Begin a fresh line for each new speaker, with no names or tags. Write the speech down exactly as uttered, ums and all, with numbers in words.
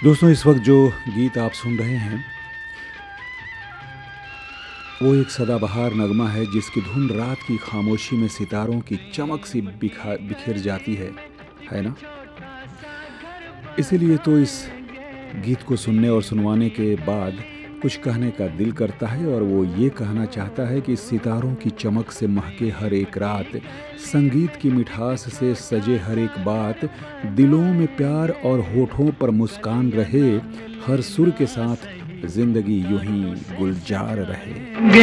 दोस्तों, इस वक्त जो गीत आप सुन रहे हैं वो एक सदाबहार नगमा है जिसकी धुन रात की खामोशी में सितारों की चमक सी बिखा बिखर जाती है है ना। इसीलिए तो इस गीत को सुनने और सुनवाने के बाद कुछ कहने का दिल करता है, और वो ये कहना चाहता है कि सितारों की चमक से महके हर एक रात, संगीत की मिठास से सजे हर एक बात, दिलों में प्यार और होठों पर मुस्कान रहे, हर सुर के साथ जिंदगी यूं ही गुलजार रहे।